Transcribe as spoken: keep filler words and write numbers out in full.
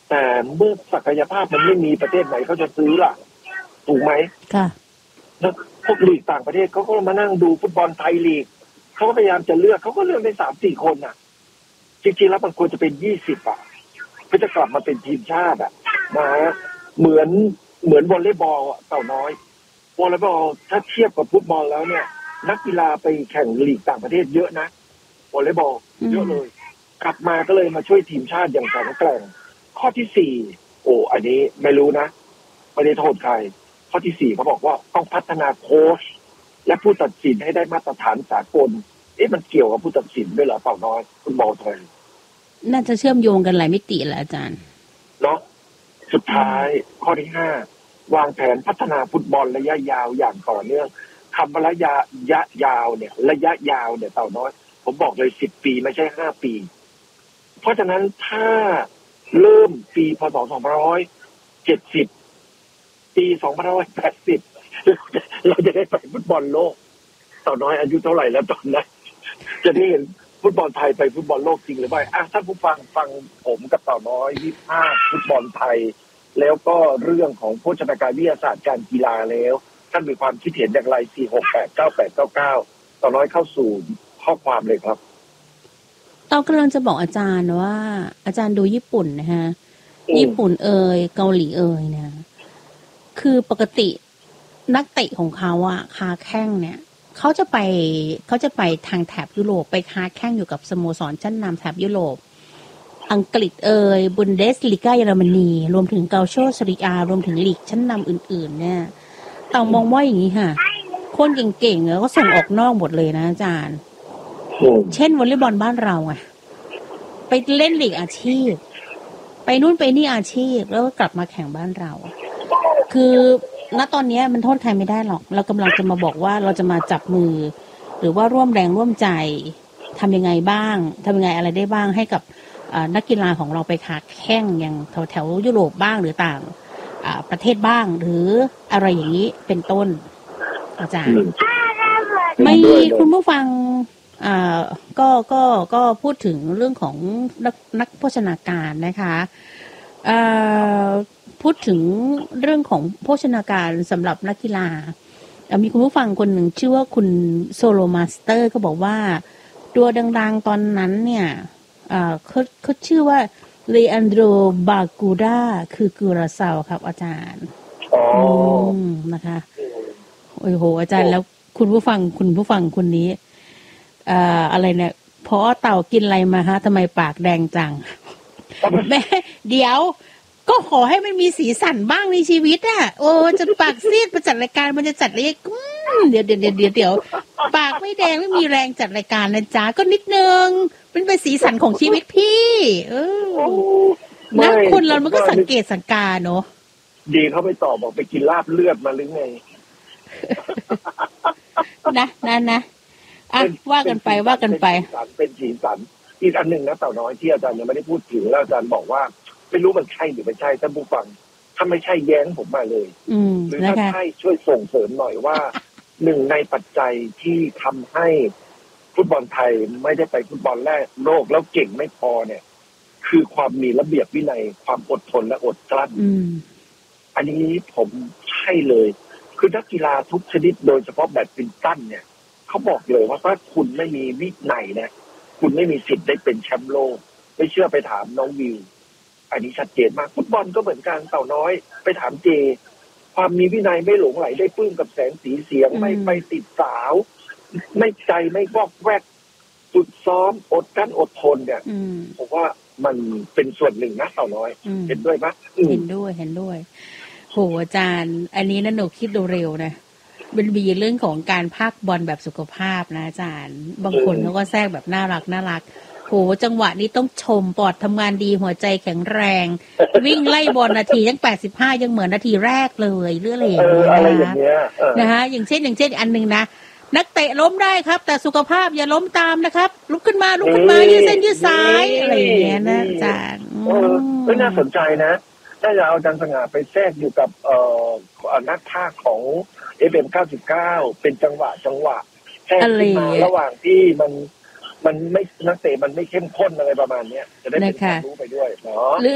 แต่เมื่อศักยภาพมันไม่มีประเทศไหนเขาจะซื้อล่ะถูกไหมค่ะแล้วพวกลีกต่างประเทศเขาก็มานั่งดูฟุตบอลไทยลีกเขาก็พยายามจะเลือกเขาก็เลือกได้สามสี่คนน่ะจริงๆแล้วมันควรจะเป็นยี่สิบอ่ะเพื่อจะกลับมาเป็นทีมชาติอ่ะนะเหมือนเหมือนวอลเลย์บอลเต่าน้อยวอลเลย์บอลถ้าเทียบกับฟุตบอลแล้วเนี่ยนักกีฬาไปแข่งลีกต่างประเทศเยอะนะวอลเลย์บอลเยอะเลยกลับมาก็เลยมาช่วยทีมชาติอย่างแข็งแกร่งข้อที่สี่โอ้อันนี้ไม่รู้นะไม่ได้โทษใครข้อที่สี่เขาบอกว่าต้องพัฒนาโค้ชและผู้ตัดสินให้ได้มาตรฐานสากลเอ๊ะมันเกี่ยวกับผู้ตัดสินด้วยเหรอเปล่าน้อยฟุตบอลไทยน่าจะเชื่อมโยงกันหลายมิติแหละอาจารย์เนาะสุดท้ายข้อที่ห้าวางแผนพัฒนาฟุตบอลระยะยาวอย่างต่อเนื่องคำว่าระยะยะยาวเนี่ยระยะยาวเนี่ยเต่าน้อยผมบอกเลยสิบปีไม่ใช่ห้าปีเพราะฉะนั้นถ้าเริ่มปีพศสองพันร้อยเจ็ดสิบปีสองพันร้อยแปดสิบเราจะได้ไปฟุตบอลโลกต่อน้อยอายุเท่าไหร่แล้วตอนนั้นจะได้เห็นฟุตบอลไทยไปฟุตบอลโลกจริงหรือไม่อ่ะท่านผู้ฟังฟังผมกับต่อน้อยวิพากษ์ฟุตบอลไทยแล้วก็เรื่องของโภชนาการวิทยาศาสตร์การกีฬาแล้วท่านมีความคิดเห็นอย่างไรสี่ หก แปด เก้า แปด เก้า เก้าต่อน้อยเข้าสู่ข้อความเลยครับเรากำลังจะบอกอาจารย์ว่าอาจารย์ดูญี่ปุ่นนะฮะญี่ปุ่นเอ่ยเกาหลีเอ่ยนะคือปกตินักเตะของเขาอะค้าแข้งเนี่ยเขาจะไปเขาจะไปทางแถบยุโรปไปค้าแข้งอยู่กับสโมสรชั้นนำแถบยุโรปอังกฤษเอ่ยบุนเดสลีกาเยอรมนีรวมถึงเกาโชซาริอารวมถึงลีกชั้นนำอื่นๆเนี่ยต้องมองว่าอย่างนี้ค่ะคนเก่งๆก็ส่งออกนอกหมดเลยนะอาจารย์เช่นวอลเลย์บอลบ้านเราไงไปเล่นลีกอาชีพไปนู่นไปนี่อาชีพแล้วก็กลับมาแข่งบ้านเราคือณตอนนี้มันโทษใครไม่ได้หรอกเรากำลังจะมาบอกว่าเราจะมาจับมือหรือว่าร่วมแรงร่วมใจทำยังไงบ้างทำยังไงอะไรได้บ้างให้กับนักกีฬาของเราไปค้าแข่งอย่างแถวแถวยุโรปบ้างหรือต่างประเทศบ้างหรืออะไรอย่างนี้เป็นต้นอาจารย์ไม่คุณผู้ฟังอ่าก็ก็ก็พูดถึงเรื่องของนักนักโภชนาการนะคะอ่าพูดถึงเรื่องของโภชนาการสำหรับนักกีฬามีคุณผู้ฟังคนหนึ่งชื่อว่าคุณโซโลมาสเตอร์เขาบอกว่าตัวดังๆตอนนั้นเนี่ยอ่าเขาเขาชื่อว่าเลอันโดรบากูดาคือกูราซาวครับอาจารย์อ๋อนะคะโอ้โหอาจารย์แล้วคุณผู้ฟังคุณผู้ฟังคนนี้อ่าอะไรเนี่ยพอเต่ากินอะไรมาฮะทำไมปากแดงจังแม่เดี๋ยวก็ขอให้มันมีสีสันบ้างในชีวิตอ่ะโอ้จะปากซีดมาจัดรายการมันจะจัดรายการเดี๋ยวเดี๋ยวเดี๋ยวเดี๋ยวเดี๋ยวปากไม่แดงไม่มีแรงจัดรายการนะจ๊ะก็นิดนึงมันเป็นสีสันของชีวิตพี่เออนักคนเรามันก็สังเกตสังกาเนาะดีเขาไปตอบบอกไปกินลาบเลือดมาหรือไงนะนะนะอ่ะว่ากันไปว่ากันไปเป็นสีสันอีกอันหนึ่งนะเต่าน้อยที่อาจารย์ยังไม่ได้พูดถึงแล้วอาจารย์บอกว่าไม่รู้มันใช่หรือไม่ใช่ท่านผู้ฟังถ้าไม่ใช่แย้งผมมาเลยหรือถ้าใช่ช่วยส่งเสริมหน่อยว่าหนึ่งในปัจจัยที่ทำให้ฟุตบอลไทยไม่ได้ไปฟุตบอลแรกโลกแล้วเก่งไม่พอเนี่ยคือความมีระเบียบวินัยความอดทนและอดกลั้นอันนี้ผมใช่เลยคือนักกีฬาทุกชนิดโดยเฉพาะแบดมินตันเนี่ยเขาบอกเลยว่าถ้าคุณไม่มีวินัยเนี่ยคุณไม่มีสิทธิ์ได้เป็นแชมป์โลกไม่เชื่อไปถามน้องวิวอันนี้ชัดเจนมากฟุตบอลก็เหมือนกันเต่าน้อยไปถามเจความมีวินัยไม่หลงไหลได้ปลื้มกับแสงสีเสียงไม่ไปติดสาวไม่ใจไม่วอกแวกฝึกซ้อมอดกั้นอดทนเนี่ยผมว่ามันเป็นส่วนหนึ่งนะเต่าน้อยเห็นด้วยไหมเห็นด้วยเห็นด้วยโหอาจารย์อันนี้นะหนูคิดดูเร็วนะเป็นมีเรื่องของการพากบอลแบบสุขภาพนะอาจารย์บางคนเขาก็แทรกแบบน่ารักน่ารักโหจังหวะนี้ต้องชมปอดทำงานดีหัวใจแข็งแรงวิ่งไล่บอลนาทีตั้งแปดสิบห้ายังเหมือนนาทีแรกเลยเรื่องอะไรอย่างเงี้ยนะฮะอย่างเช่นอย่างเช่นอันนึงนะนักเตะล้มได้ครับแต่สุขภาพอย่าล้มตามนะครับลุกขึ้นมาลุกขึ้นมายืดเส้นยืดสายอะไรอย่างเงี้ยนะอาจารย์ก็น่าสนใจนะถ้าจะเอาอาจารย์สง่าไปแทรกอยู่กับเอ่อนักพากย์ของ เอฟ เอ็ม เก้าสิบเก้าเป็นจังหวะจังหวะแทรกขึ้นมาระหว่างที่มันมันไม่นักเตะมันไม่เข้มข้นอะไรประมาณนี้จะได้เป็นความรู้ไปด้วยเนาะ